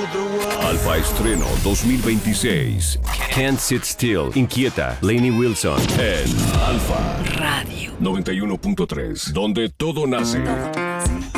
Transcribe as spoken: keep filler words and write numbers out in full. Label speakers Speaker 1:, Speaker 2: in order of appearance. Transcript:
Speaker 1: Alfa Estreno dos mil veintiséis. Can't Sit Still. Inquieta. Lainey Wilson. En Alfa
Speaker 2: Radio
Speaker 1: noventa y uno punto tres. Donde todo nace.